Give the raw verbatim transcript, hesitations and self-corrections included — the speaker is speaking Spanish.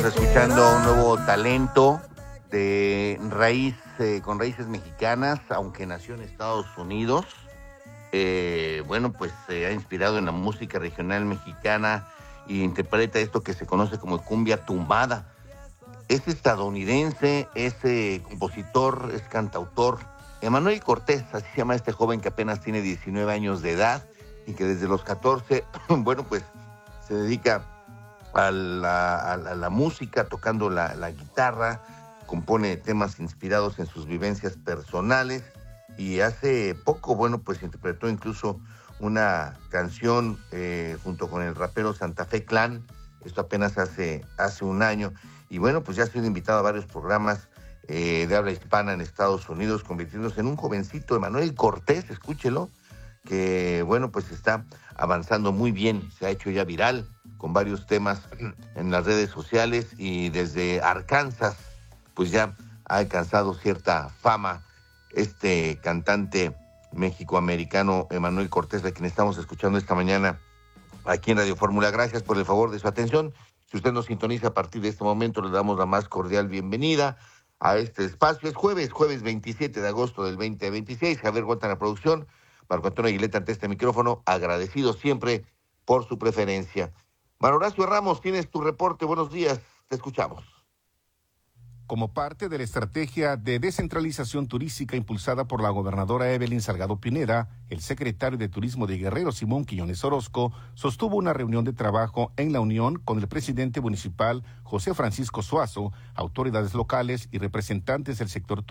Escuchando un nuevo talento de raíz, eh, con raíces mexicanas, aunque nació en Estados Unidos. Eh, bueno, pues se ha inspirado en la música regional mexicana y interpreta esto que se conoce como cumbia tumbada. Es estadounidense, es eh, compositor, es cantautor. Emanuel Cortés, así se llama este joven que apenas tiene diecinueve años de edad y que desde los catorce, bueno, pues se dedica a la, a la, a la música, tocando la, la guitarra, compone temas inspirados en sus vivencias personales y hace poco, bueno, pues interpretó incluso una canción eh, junto con el rapero Santa Fe Clan, esto apenas hace, hace un año, y bueno, pues ya ha sido invitado a varios programas eh, de habla hispana en Estados Unidos, convirtiéndose en un jovencito, Emanuel Cortés, escúchelo, que bueno, pues está avanzando muy bien, se ha hecho ya viral con varios temas en las redes sociales y desde Arkansas, pues ya ha alcanzado cierta fama este cantante mexicoamericano Emanuel Cortés, a quien estamos escuchando esta mañana aquí en Radio Fórmula. Gracias por el favor de su atención. Si usted nos sintoniza a partir de este momento, le damos la más cordial bienvenida a este espacio. Es jueves, jueves veintisiete de agosto del veinte veintiséis. Javier Huerta en la producción, Marco Antonio Aguileta ante este micrófono, agradecido siempre por su preferencia. Manuel Horacio Ramos, tienes tu reporte. Buenos días, te escuchamos. Como parte de la estrategia de descentralización turística impulsada por la gobernadora Evelyn Salgado Pineda, el secretario de Turismo de Guerrero, Simón Quiñones Orozco, sostuvo una reunión de trabajo en la Unión con el presidente municipal, José Francisco Suazo, autoridades locales y representantes del sector turístico.